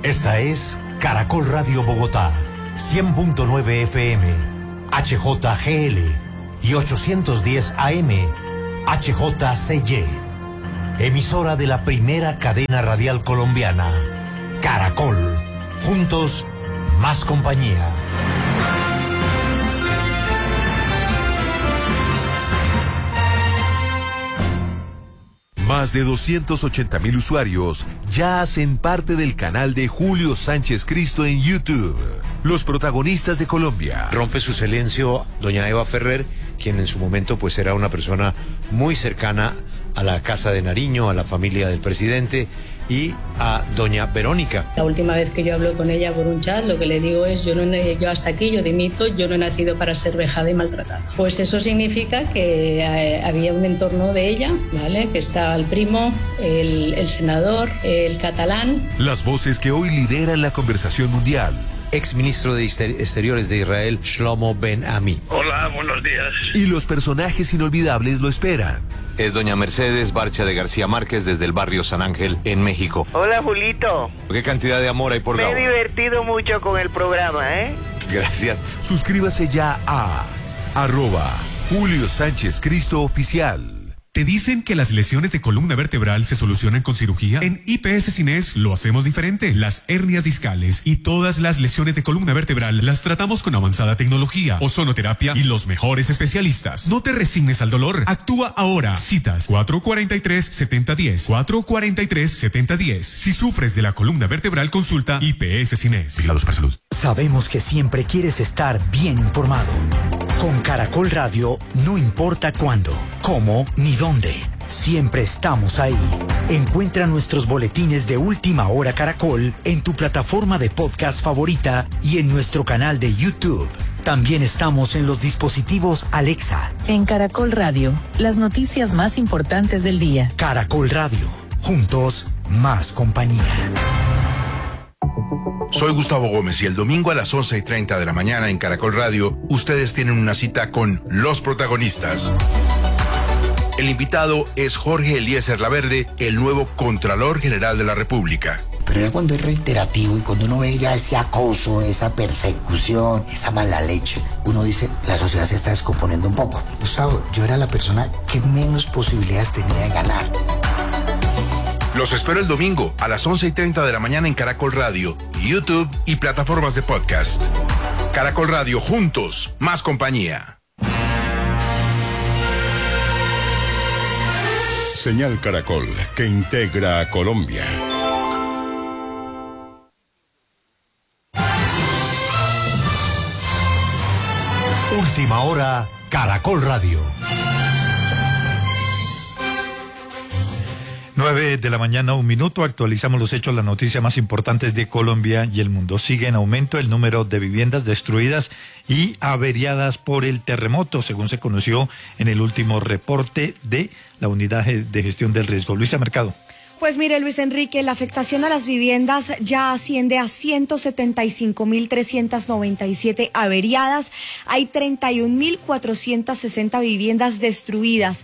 Esta es Caracol Radio Bogotá, 100.9 FM, HJGL y 810 AM, HJCY. Emisora de la primera cadena radial colombiana, Caracol. Juntos, más compañía. Más de 280.000 usuarios ya hacen parte del canal de Julio Sánchez Cristo en YouTube. Los protagonistas de Colombia. Rompe su silencio doña Eva Ferrer, quien en su momento pues era una persona muy cercana a la Casa de Nariño, a la familia del presidente y a doña Verónica. La última vez que yo hablo con ella por un chat, lo que le digo es, yo hasta aquí, yo dimito, yo no he nacido para ser vejada y maltratada. Pues eso significa que había un entorno de ella, ¿vale? Que está el primo, el senador, el catalán. Las voces que hoy lideran la conversación mundial. Exministro de Exteriores de Israel, Shlomo Ben-Ami. Hola, buenos días. Y los personajes inolvidables lo esperan. Es doña Mercedes Barcha de García Márquez desde el barrio San Ángel, en México. Hola, Julito. ¿Qué cantidad de amor hay por Gabo? Me he divertido mucho con el programa, ¿eh? Gracias. Suscríbase ya a @Julio Sánchez Cristo Oficial. ¿Te dicen que las lesiones de columna vertebral se solucionan con cirugía? En IPS Cines lo hacemos diferente. Las hernias discales y todas las lesiones de columna vertebral las tratamos con avanzada tecnología, ozonoterapia y los mejores especialistas. No te resignes al dolor. Actúa ahora. Citas 443-7010. 443-7010. Si sufres de la columna vertebral, consulta IPS Cines. Vigilados para salud. Sabemos que siempre quieres estar bien informado. Con Caracol Radio, no importa cuándo, cómo ni dónde. Siempre estamos ahí. Encuentra nuestros boletines de Última Hora Caracol en tu plataforma de podcast favorita y en nuestro canal de YouTube. También estamos en los dispositivos Alexa. En Caracol Radio, las noticias más importantes del día. Caracol Radio. Juntos, más compañía. Soy Gustavo Gómez y el domingo a las 11:30 de la mañana en Caracol Radio, ustedes tienen una cita con los protagonistas. El invitado es Jorge Eliezer Laverde, el nuevo Contralor General de la República. Pero ya cuando es reiterativo y cuando uno ve ya ese acoso, esa persecución, esa mala leche, uno dice, la sociedad se está descomponiendo un poco. Gustavo, yo era la persona que menos posibilidades tenía de ganar. Los espero el domingo a las 11:30 de la mañana en Caracol Radio, YouTube y plataformas de podcast. Caracol Radio, juntos, más compañía. Señal Caracol, que integra a Colombia. Última hora, Caracol Radio. 9 de la mañana, 1 minuto. Actualizamos los hechos, las noticias más importantes de Colombia y el mundo. Sigue en aumento el número de viviendas destruidas y averiadas por el terremoto, según se conoció en el último reporte de la Unidad de Gestión del Riesgo. Luisa Mercado. Pues mire, Luis Enrique, la afectación a las viviendas ya asciende a 175.397 averiadas. Hay 31.460 viviendas destruidas,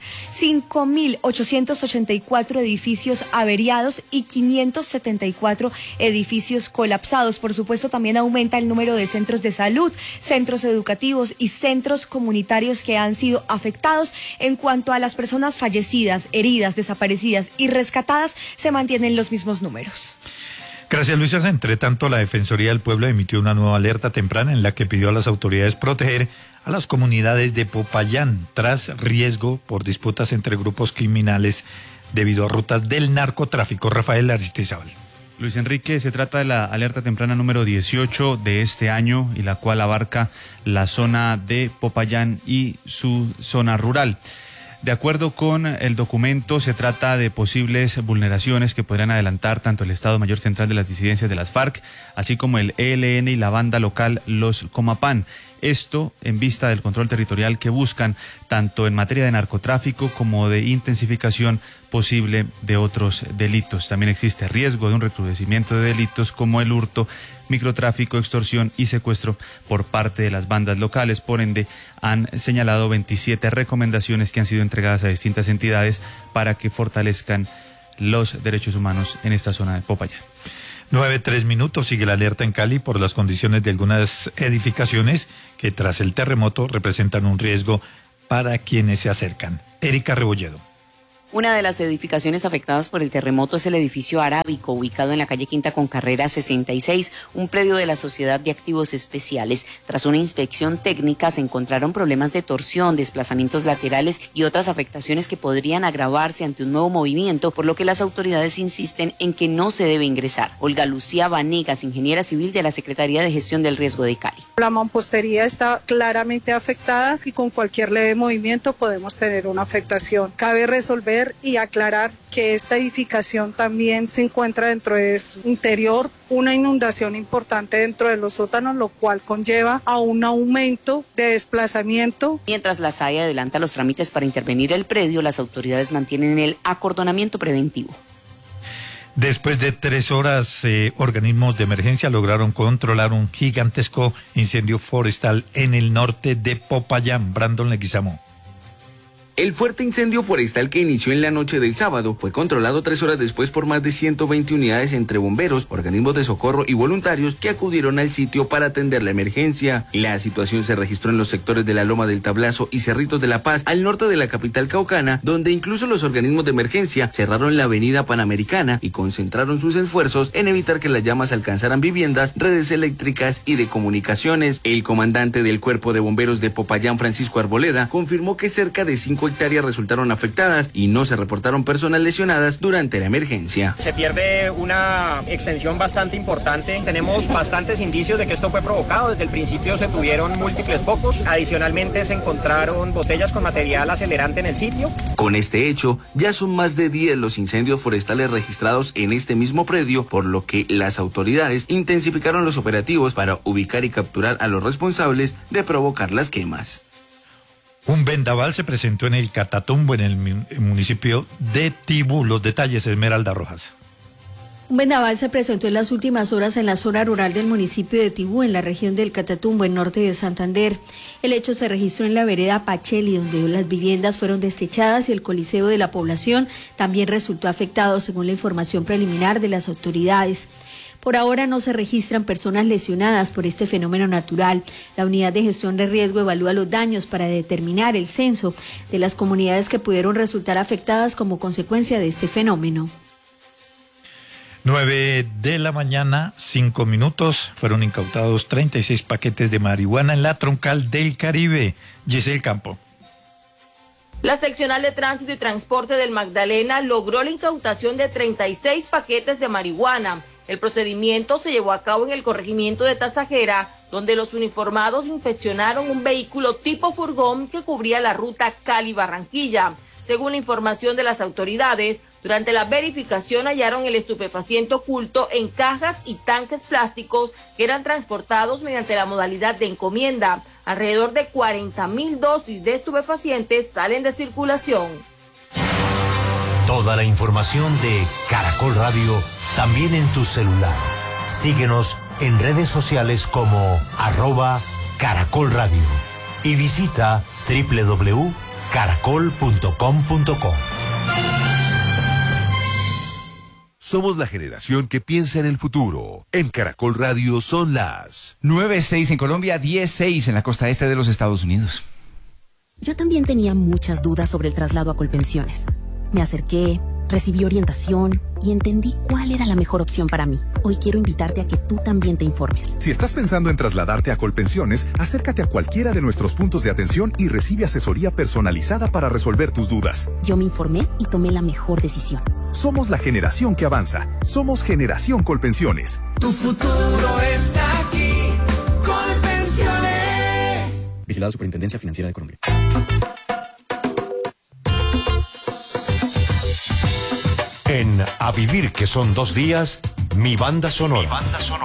5.884 edificios averiados y 574 edificios colapsados. Por supuesto, también aumenta el número de centros de salud, centros educativos y centros comunitarios que han sido afectados. En cuanto a las personas fallecidas, heridas, desaparecidas y rescatadas, se mantienen los mismos números. Gracias, Luisa. Entre tanto, la Defensoría del Pueblo emitió una nueva alerta temprana en la que pidió a las autoridades proteger a las comunidades de Popayán tras riesgo por disputas entre grupos criminales debido a rutas del narcotráfico. Rafael Aristizábal. Luis Enrique, se trata de la alerta temprana número 18 de este año y la cual abarca la zona de Popayán y su zona rural. De acuerdo con el documento, se trata de posibles vulneraciones que podrían adelantar tanto el Estado Mayor Central de las Disidencias de las FARC, así como el ELN y la banda local Los Comapán. Esto en vista del control territorial que buscan, tanto en materia de narcotráfico como de intensificación posible de otros delitos. También existe riesgo de un recrudecimiento de delitos como el hurto, microtráfico, extorsión y secuestro por parte de las bandas locales. Por ende, han señalado 27 recomendaciones que han sido entregadas a distintas entidades para que fortalezcan los derechos humanos en esta zona de Popayán. 9:03 sigue la alerta en Cali por las condiciones de algunas edificaciones que tras el terremoto representan un riesgo para quienes se acercan. Erika Rebolledo. Una de las edificaciones afectadas por el terremoto es el edificio Arábico, ubicado en la calle Quinta con carrera 66, un predio de la Sociedad de Activos Especiales. Tras una inspección técnica se encontraron problemas de torsión, desplazamientos laterales y otras afectaciones que podrían agravarse ante un nuevo movimiento, por lo que las autoridades insisten en que no se debe ingresar. Olga Lucía Vanegas, ingeniera civil de la Secretaría de Gestión del Riesgo de Cali. La mampostería está claramente afectada y con cualquier leve movimiento podemos tener una afectación. Cabe resolver y aclarar que esta edificación también se encuentra dentro de su interior una inundación importante dentro de los sótanos, lo cual conlleva a un aumento de desplazamiento. Mientras la SAE adelanta los trámites para intervenir el predio, las autoridades mantienen el acordonamiento preventivo. Después de 3 horas, organismos de emergencia lograron controlar un gigantesco incendio forestal en el norte de Popayán. Brandon Leguizamo. El fuerte incendio forestal que inició en la noche del sábado fue controlado 3 horas después por más de 120 unidades entre bomberos, organismos de socorro y voluntarios que acudieron al sitio para atender la emergencia. La situación se registró en los sectores de la Loma del Tablazo y Cerritos de la Paz, al norte de la capital caucana, donde incluso los organismos de emergencia cerraron la avenida Panamericana y concentraron sus esfuerzos en evitar que las llamas alcanzaran viviendas, redes eléctricas y de comunicaciones. El comandante del Cuerpo de Bomberos de Popayán, Francisco Arboleda, confirmó que cerca de 5 hectáreas resultaron afectadas y no se reportaron personas lesionadas durante la emergencia. Se pierde una extensión bastante importante. Tenemos bastantes indicios de que esto fue provocado. Desde el principio se tuvieron múltiples focos. Adicionalmente se encontraron botellas con material acelerante en el sitio. Con este hecho, ya son más de 10 los incendios forestales registrados en este mismo predio, por lo que las autoridades intensificaron los operativos para ubicar y capturar a los responsables de provocar las quemas. Un vendaval se presentó en el Catatumbo, en el municipio de Tibú. Los detalles, Esmeralda Rojas. Un vendaval se presentó en las últimas horas en la zona rural del municipio de Tibú, en la región del Catatumbo, en norte de Santander. El hecho se registró en la vereda Pacheli, donde las viviendas fueron destechadas y el coliseo de la población también resultó afectado, según la información preliminar de las autoridades. Por ahora no se registran personas lesionadas por este fenómeno natural. La unidad de gestión de riesgo evalúa los daños para determinar el censo de las comunidades que pudieron resultar afectadas como consecuencia de este fenómeno. 9:05 a.m, fueron incautados 36 paquetes de marihuana en la troncal del Caribe. Giselle Campo. La seccional de tránsito y transporte del Magdalena logró la incautación de 36 paquetes de marihuana. El procedimiento se llevó a cabo en el corregimiento de Tasajera, donde los uniformados inspeccionaron un vehículo tipo furgón que cubría la ruta Cali-Barranquilla. Según la información de las autoridades, durante la verificación hallaron el estupefaciente oculto en cajas y tanques plásticos que eran transportados mediante la modalidad de encomienda. Alrededor de 40.000 dosis de estupefacientes salen de circulación. Toda la información de Caracol Radio también en tu celular. Síguenos en redes sociales como @Caracol Radio y visita www.caracol.com.co. Somos la generación que piensa en el futuro. En Caracol Radio son las 9:06 en Colombia, 10:06 en la costa este de los Estados Unidos. Yo también tenía muchas dudas sobre el traslado a Colpensiones. Me acerqué, recibí orientación y entendí cuál era la mejor opción para mí. Hoy quiero invitarte a que tú también te informes. Si estás pensando en trasladarte a Colpensiones, acércate a cualquiera de nuestros puntos de atención y recibe asesoría personalizada para resolver tus dudas. Yo me informé y tomé la mejor decisión. Somos la generación que avanza. Somos Generación Colpensiones. Tu futuro está aquí. Colpensiones. Vigilado Superintendencia Financiera de Colombia. En A Vivir, que son 2 días, mi banda sonora.